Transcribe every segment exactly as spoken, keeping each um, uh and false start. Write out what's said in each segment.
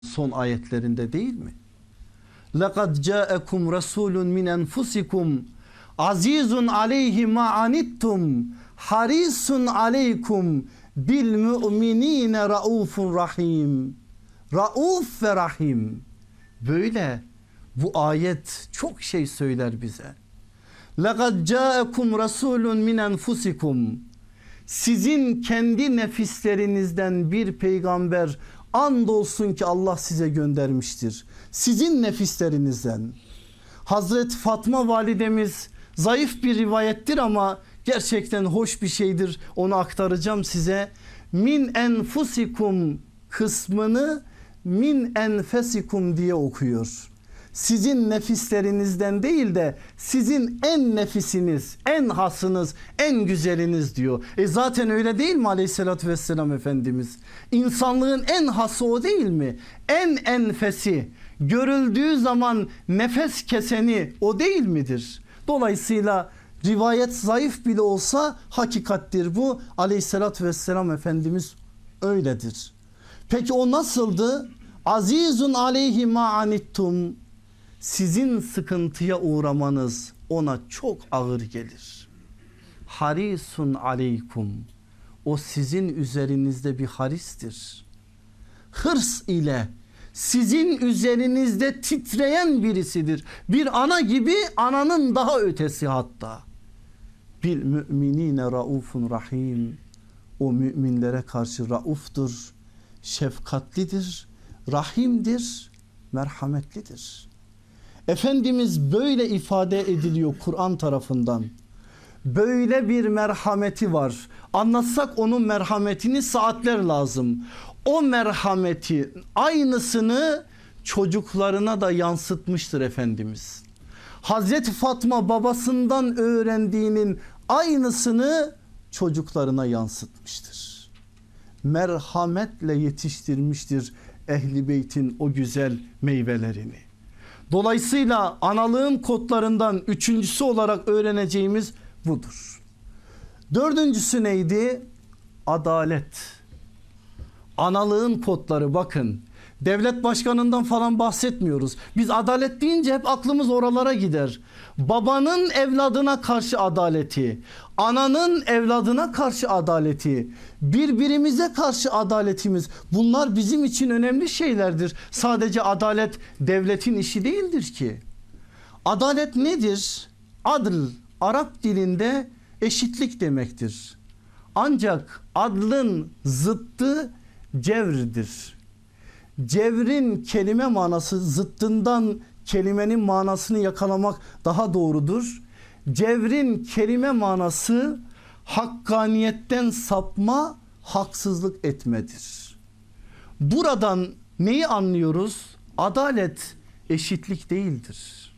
son ayetlerinde değil mi? لَقَدْ جَاءَكُمْ رَسُولٌ مِنْ أَنْفُسِكُمْ عَز۪يزٌ عَلَيْهِ مَا عَنِتُّمْ حَر۪يسٌ عَلَيْكُمْ بِالْمُؤْمِن۪ينَ رَؤُوفٌ رَحِيمٌ. Rauf ve Rahim. Böyle bu ayet çok şey söyler bize. لَقَدْ جَاءَكُمْ رَسُولٌ مِنْ أَنْفُسِكُمْ. Sizin kendi nefislerinizden bir peygamber andolsun ki Allah size göndermiştir. Sizin nefislerinizden. Hazreti Fatma validemiz, zayıf bir rivayettir ama gerçekten hoş bir şeydir. Onu aktaracağım size. Min enfusikum kısmını min enfesikum diye okuyor. Sizin nefislerinizden değil de sizin en nefisiniz, en hasınız, en güzeliniz diyor. E zaten öyle değil mi aleyhissalatü vesselam Efendimiz? İnsanlığın en hası o değil mi? En enfesi, görüldüğü zaman nefes keseni o değil midir? Dolayısıyla rivayet zayıf bile olsa hakikattir bu. Aleyhissalatü vesselam Efendimiz öyledir. Peki o nasıldı? Azizun aleyhi ma anittum. Sizin sıkıntıya uğramanız ona çok ağır gelir. Harisun aleykum. O sizin üzerinizde bir haristir. Hırs ile sizin üzerinizde titreyen birisidir. Bir ana gibi, ananın daha ötesi hatta. Bil müminine raufun rahim. O müminlere karşı rauftur, şefkatlidir, rahimdir, merhametlidir. Efendimiz böyle ifade ediliyor Kur'an tarafından. Böyle bir merhameti var. Anlatsak onun merhametini saatler lazım. O merhameti aynısını çocuklarına da yansıtmıştır Efendimiz. Hazreti Fatma babasından öğrendiğinin aynısını çocuklarına yansıtmıştır. Merhametle yetiştirmiştir Ehl-i Beyt'in o güzel meyvelerini. Dolayısıyla analığın kodlarından üçüncüsü olarak öğreneceğimiz budur. Dördüncüsü neydi? Adalet. Analığın kodları, bakın. Devlet başkanından falan bahsetmiyoruz. Biz adalet deyince hep aklımız oralara gider. Babanın evladına karşı adaleti, ananın evladına karşı adaleti, birbirimize karşı adaletimiz, bunlar bizim için önemli şeylerdir. Sadece adalet devletin işi değildir ki. Adalet nedir? Adl, Arap dilinde eşitlik demektir. Ancak adlın zıttı cevrdir. Cevrin kelime manası, zıttından kelimenin manasını yakalamak daha doğrudur. Cevrin kelime manası hakkaniyetten sapma, haksızlık etmedir. Buradan neyi anlıyoruz? Adalet eşitlik değildir.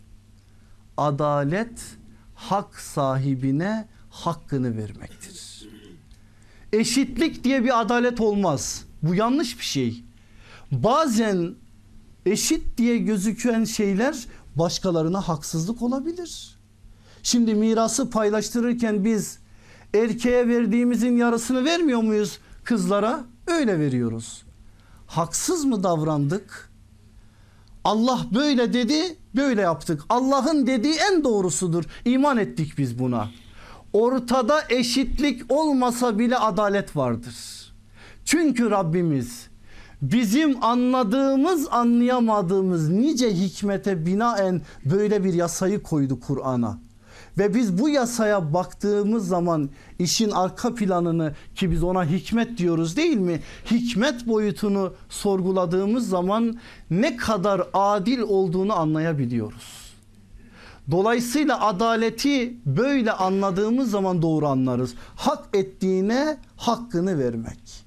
Adalet hak sahibine hakkını vermektir. Eşitlik diye bir adalet olmaz. Bu yanlış bir şey. Bazen eşit diye gözüken şeyler başkalarına haksızlık olabilir. Şimdi mirası paylaştırırken biz erkeğe verdiğimizin yarısını vermiyor muyuz kızlara? Öyle veriyoruz. Haksız mı davrandık? Allah böyle dedi, böyle yaptık. Allah'ın dediği en doğrusudur. İman ettik biz buna. Ortada eşitlik olmasa bile adalet vardır. Çünkü Rabbimiz bizim anladığımız, anlayamadığımız nice hikmete binaen böyle bir yasayı koydu Kur'an'a. Ve biz bu yasaya baktığımız zaman işin arka planını, ki biz ona hikmet diyoruz değil mi? Hikmet boyutunu sorguladığımız zaman ne kadar adil olduğunu anlayabiliyoruz. Dolayısıyla adaleti böyle anladığımız zaman doğru anlarız. Hak ettiğine hakkını vermek.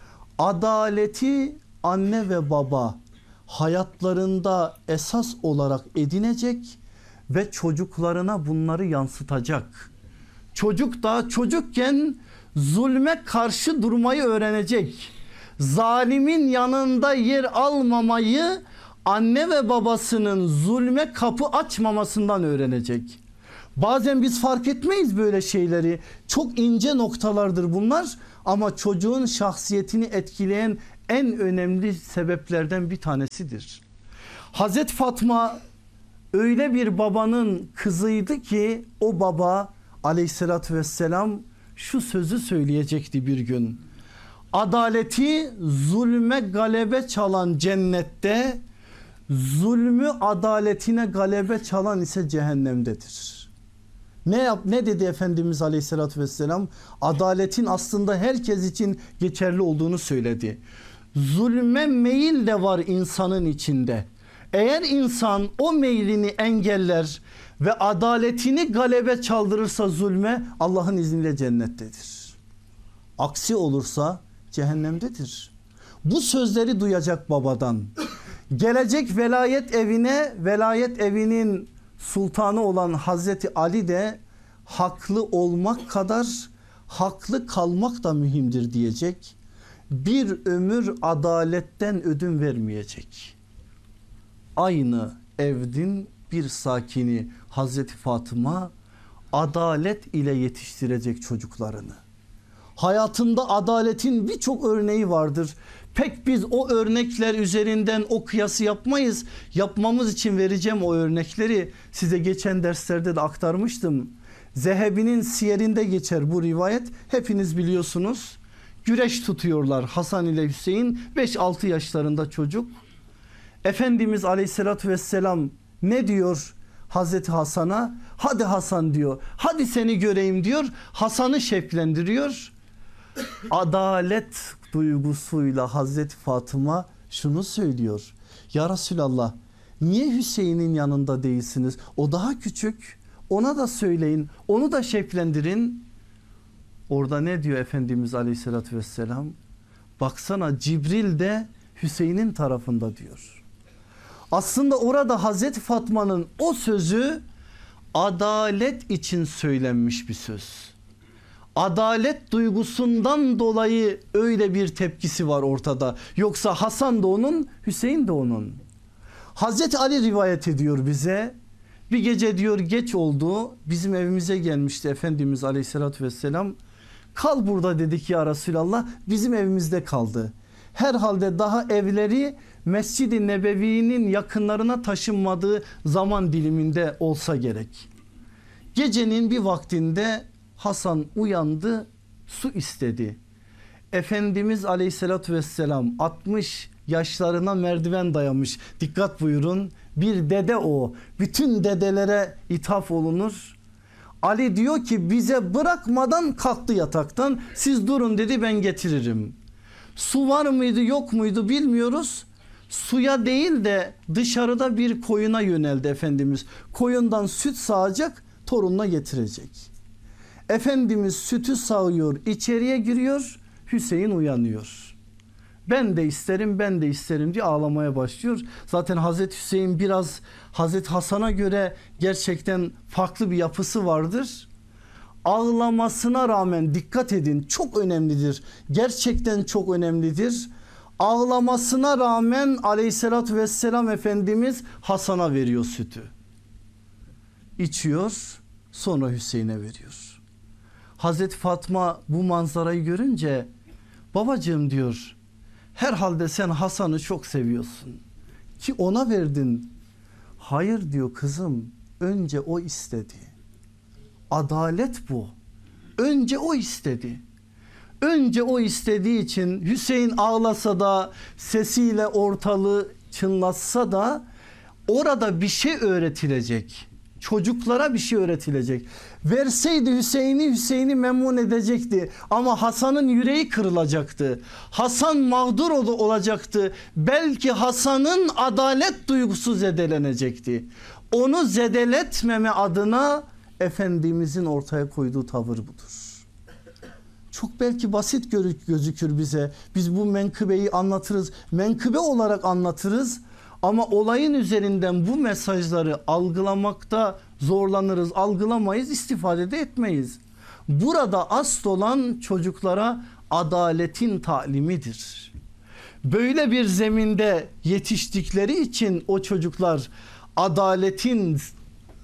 Adaleti anne ve baba hayatlarında esas olarak edinecek ve çocuklarına bunları yansıtacak. Çocuk da çocukken zulme karşı durmayı öğrenecek. Zalimin yanında yer almamayı, anne ve babasının zulme kapı açmamasından öğrenecek. Bazen biz fark etmeyiz böyle şeyleri. Çok ince noktalardır bunlar ama çocuğun şahsiyetini etkileyen en önemli sebeplerden bir tanesidir. Hazreti Fatma öyle bir babanın kızıydı ki o baba aleyhissalatü vesselam şu sözü söyleyecekti bir gün. Adaleti zulme galebe çalan cennette, zulmü adaletine galebe çalan ise cehennemdedir. Ne yap ne dedi Efendimiz Aleyhisselatü Vesselam? Adaletin aslında herkes için geçerli olduğunu söyledi. Zulme meyil de var insanın içinde. Eğer insan o meylini engeller ve adaletini galebe çaldırırsa zulme, Allah'ın izniyle cennettedir. Aksi olursa cehennemdedir. Bu sözleri duyacak babadan. Gelecek velayet evine, velayet evinin sultanı olan Hazreti Ali de haklı olmak kadar haklı kalmak da mühimdir diyecek. Bir ömür adaletten ödün vermeyecek. Aynı evdin bir sakini Hazreti Fatıma adalet ile yetiştirecek çocuklarını. Hayatında adaletin birçok örneği vardır. Pek biz o örnekler üzerinden o kıyası yapmayız. Yapmamız için vereceğim o örnekleri. Size geçen derslerde de aktarmıştım. Zehebi'nin siyerinde geçer bu rivayet. Hepiniz biliyorsunuz. Güreş tutuyorlar Hasan ile Hüseyin, beş altı yaşlarında çocuk. Efendimiz Aleyhisselatü Vesselam ne diyor Hazreti Hasan'a? Hadi Hasan diyor. Hadi seni göreyim diyor. Hasan'ı şevklendiriyor. Adalet duygusuyla Hazreti Fatıma şunu söylüyor. Ya Resulallah, niye Hüseyin'in yanında değilsiniz? O daha küçük. Ona da söyleyin. Onu da şevklendirin. Orada ne diyor Efendimiz Aleyhisselatü Vesselam? Baksana, Cibril de Hüseyin'in tarafında diyor. Aslında orada Hazreti Fatma'nın o sözü adalet için söylenmiş bir söz. Adalet duygusundan dolayı öyle bir tepkisi var ortada. Yoksa Hasan da onun, Hüseyin de onun. Hazreti Ali rivayet ediyor bize. Bir gece diyor geç oldu, bizim evimize gelmişti Efendimiz Aleyhisselatü Vesselam. Kal burada dedik ya Resulallah, bizim evimizde kaldı. Herhalde daha evleri Mescid-i Nebevi'nin yakınlarına taşınmadığı zaman diliminde olsa gerek. Gecenin bir vaktinde Hasan uyandı, su istedi. Efendimiz Aleyhisselatü Vesselam altmış yaşlarına merdiven dayamış. Dikkat buyurun, bir dede o. Bütün dedelere ithaf olunur. Ali diyor ki bize bırakmadan kalktı yataktan. Siz durun dedi, ben getiririm. Su var mıydı yok muydu bilmiyoruz. Suya değil de dışarıda bir koyuna yöneldi Efendimiz. Koyundan süt sağacak, torununa getirecek. Efendimiz sütü sağıyor, içeriye giriyor, Hüseyin uyanıyor. Ben de isterim, ben de isterim diye ağlamaya başlıyor. Zaten Hazreti Hüseyin biraz Hazreti Hasan'a göre gerçekten farklı bir yapısı vardır. Ağlamasına rağmen dikkat edin, çok önemlidir. Gerçekten çok önemlidir. Ağlamasına rağmen Aleyhisselatü Vesselam Efendimiz Hasan'a veriyor sütü. İçiyor, sonra Hüseyin'e veriyor. Hazreti Fatma bu manzarayı görünce babacığım diyor, herhalde sen Hasan'ı çok seviyorsun ki ona verdin. Hayır diyor kızım, önce o istedi. Adalet bu. Önce o istedi. Önce o istediği için Hüseyin ağlasa da, sesiyle ortalığı çınlatsa da orada bir şey öğretilecek. Çocuklara bir şey öğretilecek. Verseydi Hüseyin'i, Hüseyin'i memnun edecekti. Ama Hasan'ın yüreği kırılacaktı. Hasan mağdur olacaktı. Belki Hasan'ın adalet duygusu zedelenecekti. Onu zedeletmeme adına Efendimizin ortaya koyduğu tavır budur. Çok belki basit gözükür bize. Biz bu menkıbeyi anlatırız. Menkıbe olarak anlatırız. Ama olayın üzerinden bu mesajları algılamakta zorlanırız, algılamayız, istifade de etmeyiz. Burada asıl olan çocuklara adaletin talimidir. Böyle bir zeminde yetiştikleri için o çocuklar adaletin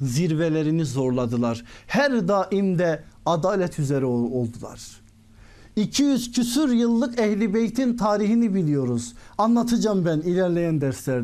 zirvelerini zorladılar. Her daim de adalet üzere oldular. iki yüz küsür yıllık Ehl-i Beyt'in tarihini biliyoruz. Anlatacağım ben ilerleyen derslerde.